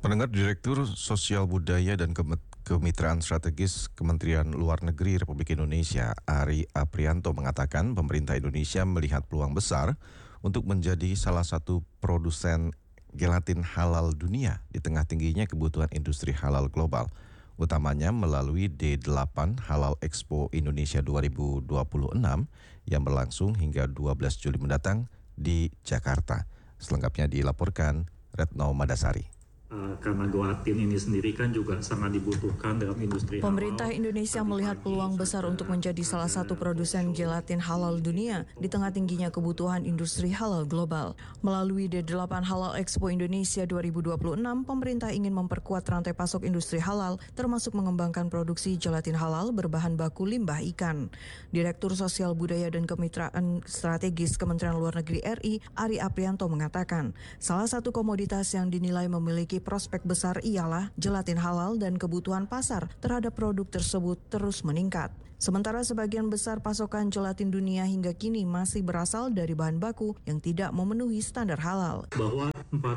Pendengar, Direktur Sosial Budaya dan Kemitraan Strategis Kementerian Luar Negeri Republik Indonesia, Ari Aprianto, mengatakan pemerintah Indonesia melihat peluang besar untuk menjadi salah satu produsen gelatin halal dunia di tengah tingginya kebutuhan industri halal global, utamanya melalui D8 Halal Expo Indonesia 2026 yang berlangsung hingga 12 Juli mendatang di Jakarta. Selengkapnya dilaporkan Retno Madasari. Karena gelatin ini sendiri kan juga sangat dibutuhkan dalam industri halal. Pemerintah Indonesia melihat peluang besar untuk menjadi salah satu produsen gelatin halal dunia di tengah tingginya kebutuhan industri halal global. Melalui D8 Halal Expo Indonesia 2026, pemerintah ingin memperkuat rantai pasok industri halal, termasuk mengembangkan produksi gelatin halal berbahan baku limbah ikan. Direktur Sosial Budaya dan Kemitraan Strategis Kementerian Luar Negeri RI, Ari Aprianto, mengatakan, salah satu komoditas yang dinilai memiliki prospek besar ialah gelatin halal dan kebutuhan pasar terhadap produk tersebut terus meningkat. Sementara sebagian besar pasokan gelatin dunia hingga kini masih berasal dari bahan baku yang tidak memenuhi standar halal. Bahwa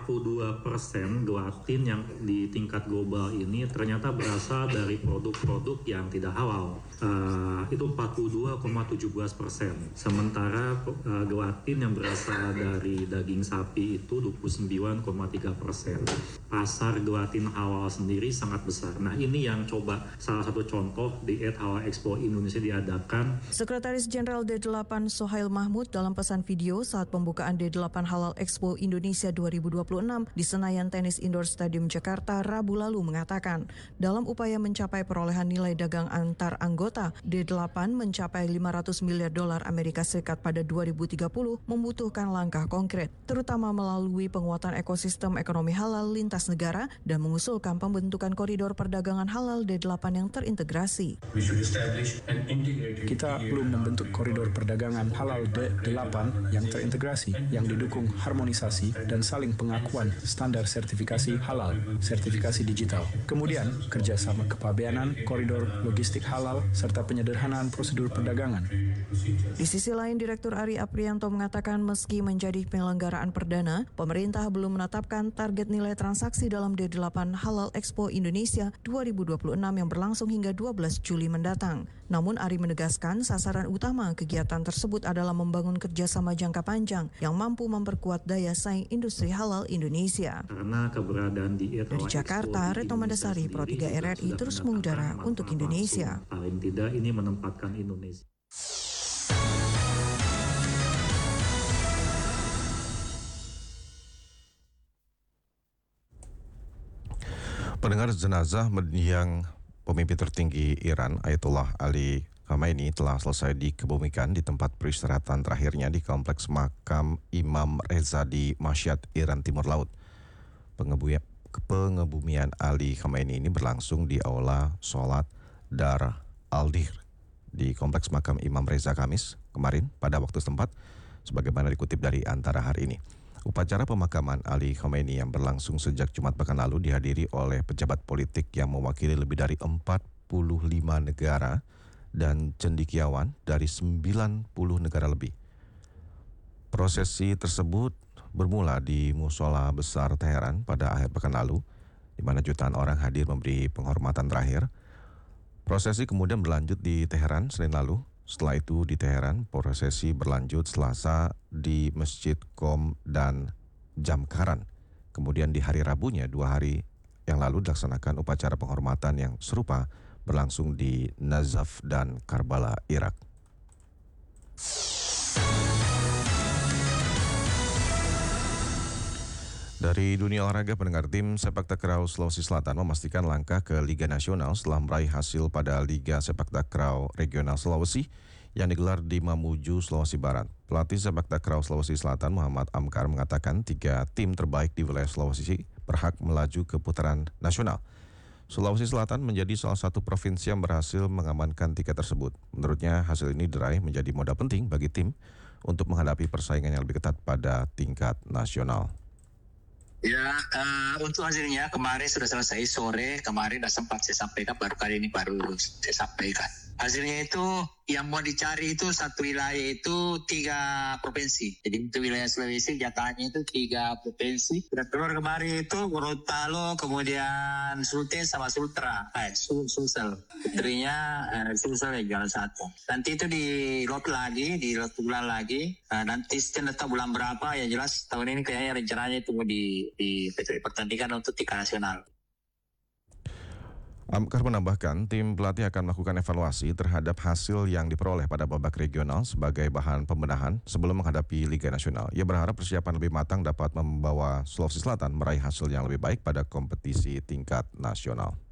42% gelatin yang di tingkat global ini ternyata berasal dari produk-produk yang tidak halal. Itu 42,17%. Sementara gelatin yang berasal dari daging sapi itu 29,3%. Pasar gelatin halal sendiri sangat besar. Nah, ini yang coba salah satu contoh di Halal Expo Indonesia diadakan. Sekretaris Jenderal D8 Sohail Mahmud dalam pesan video saat pembukaan D8 Halal Expo Indonesia 2026 di Senayan Tenis Indoor Stadium Jakarta Rabu lalu mengatakan, dalam upaya mencapai perolehan nilai dagang antar anggota, D8 mencapai 500 miliar dolar Amerika Serikat pada 2030 membutuhkan langkah konkret, terutama melalui penguatan ekosistem ekonomi halal lintas negara dan mengusulkan pembentukan koridor perdagangan halal D8 yang terintegrasi. Kita belum membentuk koridor perdagangan halal D8 yang terintegrasi, yang didukung harmonisasi dan saling pengakuan standar sertifikasi halal, sertifikasi digital. Kemudian, kerjasama kepabeanan, koridor logistik halal, serta penyederhanaan prosedur perdagangan. Di sisi lain, Direktur Ari Aprianto mengatakan meski menjadi penyelenggaraan perdana, pemerintah belum menetapkan target nilai transaksi dalam D8 Halal Expo Indonesia 2026 yang berlangsung hingga 12 Juli mendatang. Namun Ari menegaskan sasaran utama kegiatan tersebut adalah membangun kerjasama jangka panjang yang mampu memperkuat daya saing industri halal Indonesia. Karena keberadaan di Dari Jakarta, Retno Madasari, Pro 3 RRI terus mengudara untuk Indonesia. Paling tidak ini menempatkan Indonesia. Pendengar, jenazah mendiang pemimpin tertinggi Iran, Ayatollah Ali Khamenei, telah selesai dikebumikan di tempat peristirahatan terakhirnya di kompleks makam Imam Reza di Mashhad, Iran Timur Laut. Pengebumian Ali Khamenei ini berlangsung di aula sholat Dar Al-Dir di kompleks makam Imam Reza Kamis kemarin pada waktu setempat, sebagaimana dikutip dari Antara hari ini. Upacara pemakaman Ali Khamenei yang berlangsung sejak Jumat pekan lalu dihadiri oleh pejabat politik yang mewakili lebih dari 45 negara dan cendekiawan dari 90 negara lebih. Prosesi tersebut bermula di Musola Besar Teheran pada akhir pekan lalu, di mana jutaan orang hadir memberi penghormatan terakhir. Prosesi kemudian berlanjut di Teheran Senin lalu. Setelah itu di Teheran, prosesi berlanjut Selasa di Masjid Qom dan Jamkaran. Kemudian di hari Rabunya, 2 hari yang lalu dilaksanakan upacara penghormatan yang serupa berlangsung di Nazaf dan Karbala, Irak. Dari dunia olahraga, pendengar, tim sepak takraw Sulawesi Selatan memastikan langkah ke Liga Nasional setelah meraih hasil pada Liga Sepak Takraw Regional Sulawesi yang digelar di Mamuju, Sulawesi Barat. Pelatih sepak takraw Sulawesi Selatan Muhammad Amkar mengatakan 3 tim terbaik di wilayah Sulawesi berhak melaju ke putaran nasional. Sulawesi Selatan menjadi salah satu provinsi yang berhasil mengamankan tiket tersebut. Menurutnya, hasil ini diraih menjadi modal penting bagi tim untuk menghadapi persaingan yang lebih ketat pada tingkat nasional. Ya, untuk hasilnya kemarin sudah selesai sore, kemarin sudah sempat saya sampaikan, baru kali ini baru saya sampaikan. Hasilnya itu yang mau dicari itu satu wilayah itu 3 provinsi. Jadi untuk wilayah Sulawesi jatahnya itu 3 provinsi. Dan keluar kemarin itu Gorontalo, kemudian Sulteng sama Sultra. Sulsel. Putrinya Sulsel yang jualan 1. Nanti itu di lot bulan lagi. Nanti setelah bulan berapa ya jelas tahun ini kayaknya rencananya itu di pertandingan untuk tingkat nasional. Amkar menambahkan, tim pelatih akan melakukan evaluasi terhadap hasil yang diperoleh pada babak regional sebagai bahan pembenahan sebelum menghadapi Liga Nasional. Ia berharap persiapan lebih matang dapat membawa Sulawesi Selatan meraih hasil yang lebih baik pada kompetisi tingkat nasional.